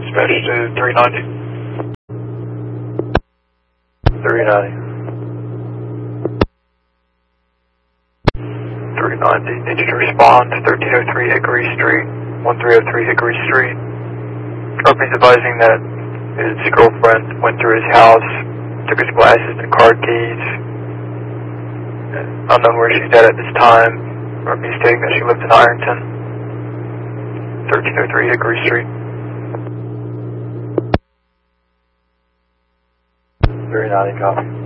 Dispatch to 390. 390. 390. Need you to respond to 1303 Hickory Street, 1303 Hickory Street. He's advising that his girlfriend went through his house, took his glasses and car keys. Unknown where she's at this time. He's stating that she lives in Ironton, 1303 Hickory Street. 390, copy.